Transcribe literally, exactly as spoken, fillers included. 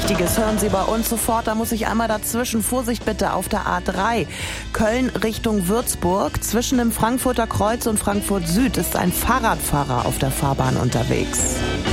Wichtiges hören Sie bei uns sofort. Da muss ich einmal dazwischen. Vorsicht bitte auf der A drei. Köln Richtung Würzburg. Zwischen dem Frankfurter Kreuz und Frankfurt Süd ist ein Fahrradfahrer auf der Fahrbahn unterwegs.